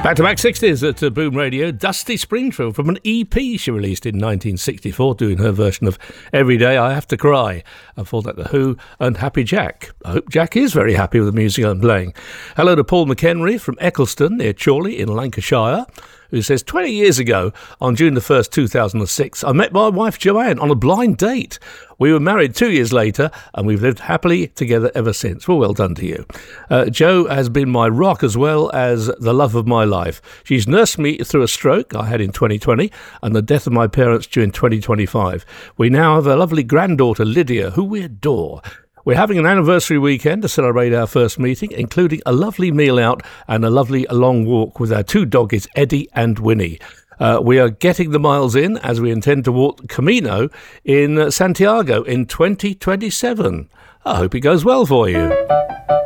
Back-to-back 60s at Boom Radio. Dusty Springfield from an EP she released in 1964, doing her version of Every Day I Have to Cry. And before that, The Who and Happy Jack. I hope Jack is very happy with the music I'm playing. Hello to Paul McHenry from Eccleston, near Chorley in Lancashire, who says, 20 years ago, on June the 1st, 2006, I met my wife Joanne on a blind date. We were married 2 years later, and we've lived happily together ever since. Well done to you. Jo has been my rock as well as the love of my life. She's nursed me through a stroke I had in 2020 and the death of my parents during 2025. We now have a lovely granddaughter, Lydia, who we adore. We're having an anniversary weekend to celebrate our first meeting, including a lovely meal out and a lovely long walk with our two doggies, Eddie and Winnie. We are getting the miles in as we intend to walk Camino in Santiago in 2027. I hope it goes well for you.